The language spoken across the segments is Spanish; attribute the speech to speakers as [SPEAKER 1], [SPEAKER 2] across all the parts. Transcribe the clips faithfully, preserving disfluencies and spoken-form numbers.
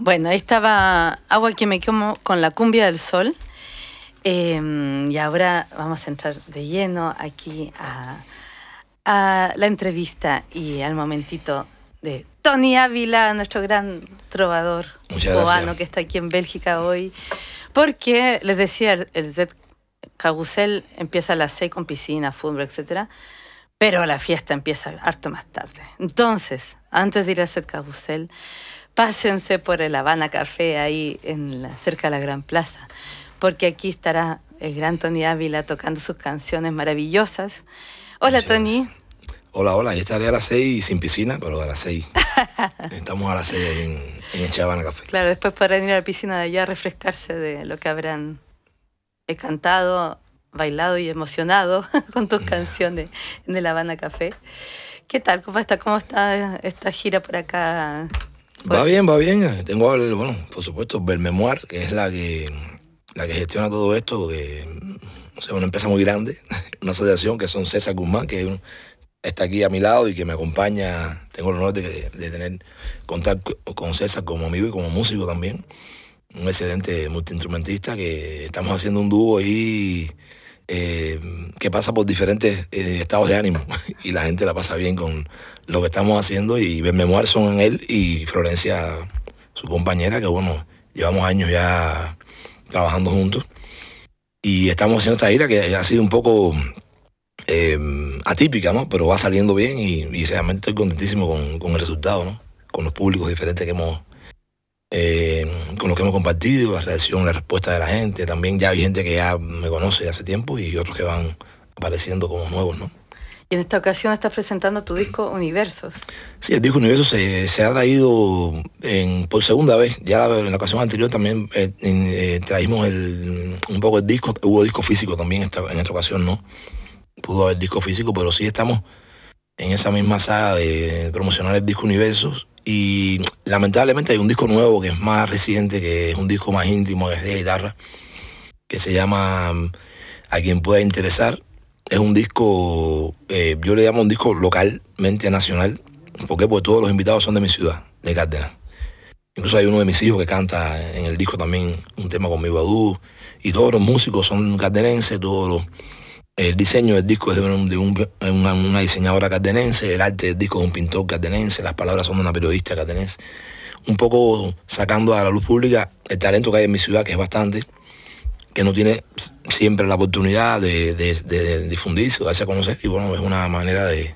[SPEAKER 1] Bueno, ahí estaba Agua que me quemo con la cumbia del sol. Eh, y ahora vamos a entrar de lleno aquí a, a la entrevista y al momentito de Tony Ávila, nuestro gran trovador cubano que está aquí en Bélgica hoy. Porque, les decía, el, el Zet Carrusel empieza a las seis con piscina, fútbol, etcétera. Pero la fiesta empieza harto más tarde. Entonces, antes de ir al Zet Carrusel, pásense por el Habana Café ahí en la, cerca de la Gran Plaza, porque aquí estará el gran Tony Ávila tocando sus canciones maravillosas. Hola, Muchas Tony.
[SPEAKER 2] Gracias. Hola, hola. Yo estaré a las seis sin piscina, pero a las seis. Estamos a las seis ahí en, en el Habana Café.
[SPEAKER 1] Claro, después podrán ir a la piscina de allá a refrescarse de lo que habrán cantado, bailado y emocionado con tus canciones en el Habana Café. ¿Qué tal? ¿Cómo está? ¿Cómo está esta gira por acá?
[SPEAKER 2] Va bien, va bien. Tengo, el, bueno, por supuesto, Belmemoir, que es la que, la que gestiona todo esto, porque o sea, una empresa muy grande, una asociación que son César Guzmán, que un, está aquí a mi lado y que me acompaña. Tengo el honor de, de tener contacto con César como amigo y como músico también. Un excelente multiinstrumentista que estamos haciendo un dúo ahí eh, que pasa por diferentes eh, estados de ánimo y la gente la pasa bien con lo que estamos haciendo. Y Belmemoir son él y Florencia, su compañera, que bueno, llevamos años ya trabajando juntos y estamos haciendo esta gira que ha sido un poco eh, atípica, ¿no? Pero va saliendo bien y, y realmente estoy contentísimo con, con el resultado, ¿no? Con los públicos diferentes que hemos Eh, con los que hemos compartido, la reacción, la respuesta de la gente. También ya hay gente que ya me conoce hace tiempo y otros que van apareciendo como nuevos, ¿no?
[SPEAKER 1] Y en esta ocasión estás presentando tu disco Universos.
[SPEAKER 2] Sí, el disco Universos se, se ha traído en, por segunda vez. Ya la, en la ocasión anterior también eh, eh, trajimos el, un poco el disco. Hubo disco físico también esta, en esta ocasión, ¿no? Pudo haber disco físico, pero sí estamos en esa misma saga de promocionar el disco Universos. Y lamentablemente hay un disco nuevo que es más reciente, que es un disco más íntimo, que es de guitarra, que se llama A Quien Pueda Interesar. Es un disco, eh, yo le llamo un disco localmente nacional. ¿Por qué? Porque todos los invitados son de mi ciudad, de Cárdenas. Incluso hay uno de mis hijos que canta en el disco también un tema conmigo a dúo. Y todos los músicos son cardenenses, todos los... El diseño del disco es de, un, de un, una, una diseñadora cardenense, el arte del disco es de un pintor cardenense, las palabras son de una periodista cardenense. Un poco sacando a la luz pública el talento que hay en mi ciudad, que es bastante, que no tiene siempre la oportunidad de, de, de difundirse, de darse a conocer. Y bueno, es una manera de...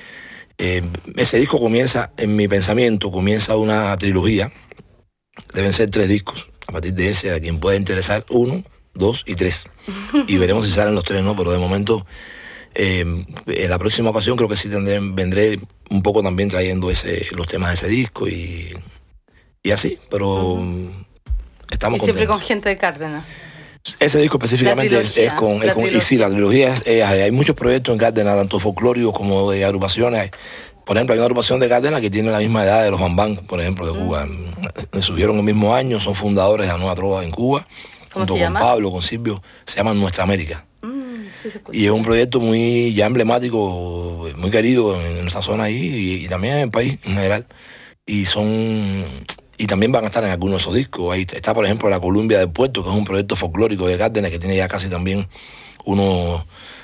[SPEAKER 2] Eh, ese disco comienza, en mi pensamiento, comienza una trilogía. Deben ser tres discos. A partir de ese, a quien pueda interesar, uno, dos y tres. Y veremos si salen los tres, ¿no? Pero de momento, eh, en la próxima ocasión creo que sí tendré, vendré un poco también trayendo ese, los temas de ese disco y, y así, pero uh-huh. estamos
[SPEAKER 1] y
[SPEAKER 2] contentos.
[SPEAKER 1] Siempre con gente de Cárdenas.
[SPEAKER 2] Ese disco específicamente es, es, con, es con... Y sí, la trilogía, es, es, hay muchos proyectos en Cárdenas, tanto folclóricos como de agrupaciones. Por ejemplo, hay una agrupación de Cárdenas que tiene la misma edad de los Bambán, por ejemplo, de Cuba. Uh-huh. Surgieron el mismo año, son fundadores de la Nueva Trova en Cuba. Junto con llama? Pablo, con Silvio, se llama Nuestra América. Mm, sí se y es un proyecto muy ya emblemático, muy querido en, en nuestra zona ahí y, y también en el país en general. Y son y también van a estar en algunos de esos discos. Ahí está, por ejemplo, La Columbia del Puerto, que es un proyecto folclórico de Cárdenas que tiene ya casi también unos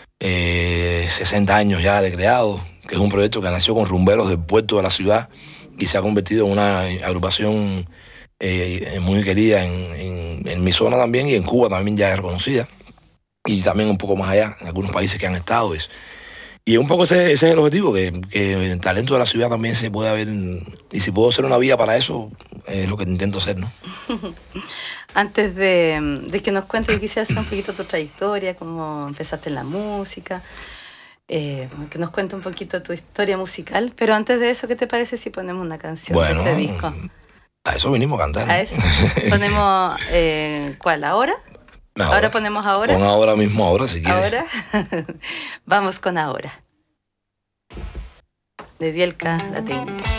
[SPEAKER 2] eh, sesenta años ya de creado, que es un proyecto que nació con rumberos del puerto de la ciudad y se ha convertido en una agrupación Eh, muy querida en, en, en mi zona también y en Cuba también ya es reconocida y también un poco más allá en algunos países que han estado eso. Y un poco ese, ese es el objetivo, que, que el talento de la ciudad también se pueda ver y si puedo ser una vía para eso es lo que intento hacer, ¿no?
[SPEAKER 1] Antes de, de que nos cuentes, quisiera hacer un poquito tu trayectoria, cómo empezaste en la música, eh, que nos cuente un poquito tu historia musical, pero antes de eso, ¿qué te parece si ponemos una canción
[SPEAKER 2] bueno,
[SPEAKER 1] de este disco?
[SPEAKER 2] A eso vinimos a cantar.
[SPEAKER 1] ¿A eso? Ponemos, eh, ¿cuál? ¿Ahora?
[SPEAKER 2] Ahora.
[SPEAKER 1] Ahora ponemos ahora.
[SPEAKER 2] Pon ahora mismo, ahora si quieres.
[SPEAKER 1] Ahora. Vamos con ahora. De Dielka, la técnica.